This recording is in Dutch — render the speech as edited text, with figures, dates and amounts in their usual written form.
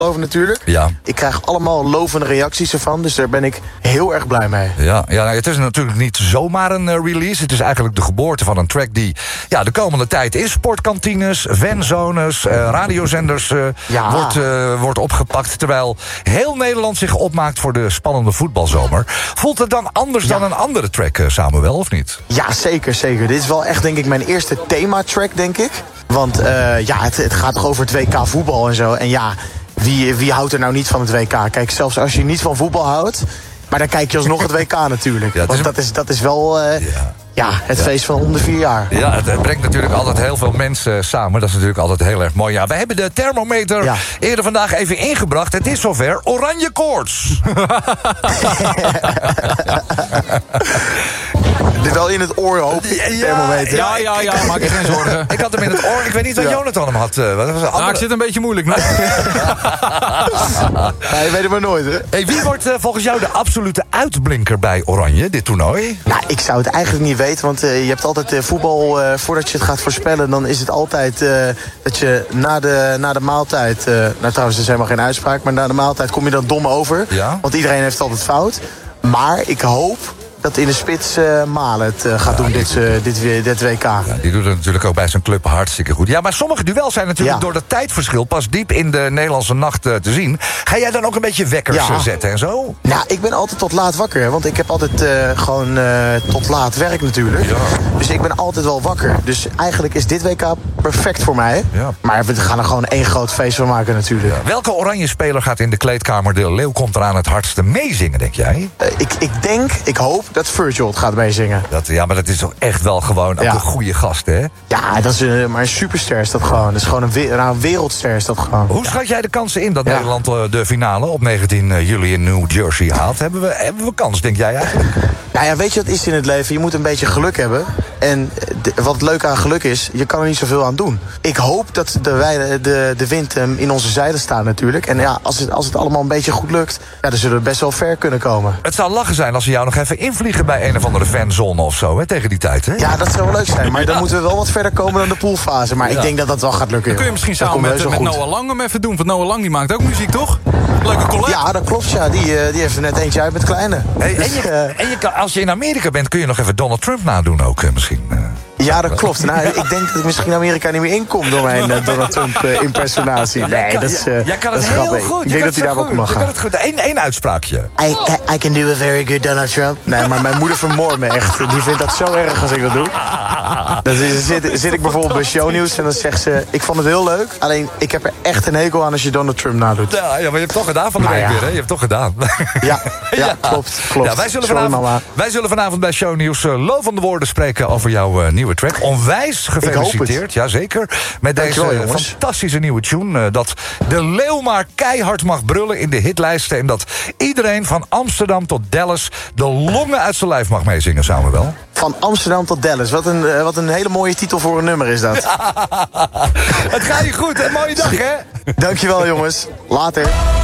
over natuurlijk. Ja. Ik krijg allemaal lovende reacties ervan, dus daar ben ik heel erg blij mee. Ja, nou, het is natuurlijk niet zomaar een release. Het is eigenlijk de geboorte van een track die de komende tijd in sportkantines, fanzones, radiozenders wordt opgepakt. Terwijl heel Nederland zich opmaakt voor de spannende voetbalzomer. Voelt het dan anders dan een andere track, Samuel, of niet? Ja, zeker. Dit is wel echt, denk ik, mijn eerste thematrack, denk ik. Want het gaat toch over het WK voetbal en zo. En ja, wie houdt er nou niet van het WK? Kijk, zelfs als je niet van voetbal houdt, maar dan kijk je alsnog het WK natuurlijk. Ja, want dat is wel het feest van om de 4 jaar. Ja, het brengt natuurlijk altijd heel veel mensen samen. Dat is natuurlijk altijd heel erg mooi. Ja, wij hebben de thermometer eerder vandaag even ingebracht. Het is zover. Oranje koorts. Dit wel in het oor, hoop ik, thermometer. Ja, maak je geen zorgen. Ik had hem in het oor. Ik weet niet wat Jonathan hem had. Ik zit een beetje moeilijk. Je weet het maar nooit, hè? Hey, wie wordt volgens jou de absolute uitblinker bij Oranje, dit toernooi? Nou, ik zou het eigenlijk niet weten, want je hebt altijd voetbal, voordat je het gaat voorspellen, dan is het altijd dat je na de maaltijd, nou trouwens, er is helemaal geen uitspraak, maar na de maaltijd kom je dan dom over. Ja? Want iedereen heeft altijd fout. Maar ik hoop dat in de spits Malen het gaat doen, dit WK. Ja, die doet het natuurlijk ook bij zijn club hartstikke goed. Ja, maar sommige duels zijn natuurlijk door dat tijdverschil pas diep in de Nederlandse nacht te zien. Ga jij dan ook een beetje wekkers zetten en zo? Nou, ik ben altijd tot laat wakker, hè, want ik heb altijd gewoon tot laat werk natuurlijk. Ja. Dus ik ben altijd wel wakker. Dus eigenlijk is dit WK perfect voor mij. Ja. Maar we gaan er gewoon één groot feest van maken natuurlijk. Ja. Welke Oranje speler gaat in de kleedkamer de leeuw komt eraan het hardste meezingen, denk jij? Ik hoop dat Virgil het gaat meezingen. Maar dat is toch echt wel gewoon ook een goede gast, hè? Ja, dat is maar een superster is dat gewoon. Dat is gewoon een wereldster is dat gewoon. Hoe schat jij de kansen in dat Nederland de finale op 19 juli in New Jersey haalt? Hebben we kans, denk jij eigenlijk? Nou ja, weet je wat is in het leven? Je moet een beetje geluk hebben. En wat het leuke aan geluk is, je kan er niet zoveel aan doen. Ik hoop dat de wind in onze zijde staat natuurlijk. En ja, als het allemaal een beetje goed lukt, dan zullen we best wel ver kunnen komen. Het zou lachen zijn als we jou nog even invliegen bij een of andere fanzone of zo, hè, tegen die tijd, hè? Ja, dat zou wel leuk zijn. Maar dan moeten we wel wat verder komen dan de poolfase. Maar ik denk dat dat wel gaat lukken. Dan kun je misschien samen met Noah Lang hem even doen. Want Noah Lang die maakt ook muziek, toch? Leuke collega. Ja, dat klopt, ja. Die heeft er net eentje uit met Kleine. Hey, dus, als je in Amerika bent, kun je nog even Donald Trump nadoen ook, misschien. Ja, dat klopt. Nou, ik denk dat ik misschien Amerika niet meer inkom door mijn Donald Trump impersonatie. Nee, dat is jij kan het heel goed. Ik denk dat hij daar ook mag gaan. Eén uitspraakje. I can do a very good Donald Trump. Nee, maar mijn moeder vermoordt me echt. Die vindt dat zo erg als ik dat doe. Dan zit ik bijvoorbeeld bij Shownieuws en dan zegt ze, ik vond het heel leuk, alleen ik heb er echt een hekel aan als je Donald Trump nadoet. Ja, maar je hebt het toch gedaan van de week weer, hè? Je hebt het toch gedaan. Ja, klopt. Ja, wij zullen vanavond bij Shownieuws lovende woorden spreken over jouw nieuwe track. Onwijs gefeliciteerd, jazeker, met deze fantastische nieuwe tune. Dat de leeuw maar keihard mag brullen in de hitlijsten en dat iedereen van Amsterdam tot Dallas de longen uit zijn lijf mag meezingen, Samuel. Van Amsterdam tot Dallas. Wat een hele mooie titel voor een nummer is dat. Het gaat je goed, hè? Mooie dag, hè? Dankjewel, jongens. Later.